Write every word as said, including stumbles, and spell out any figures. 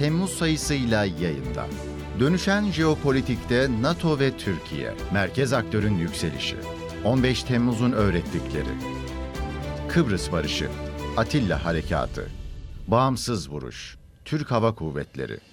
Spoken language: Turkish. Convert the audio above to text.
Temmuz sayısıyla yayında. Dönüşen jeopolitikte NATO ve Türkiye, merkez aktörün yükselişi. on beş Temmuz'un öğrettikleri. Kıbrıs Barışı, Atilla Harekatı, Bağımsız Vuruş, Türk Hava Kuvvetleri.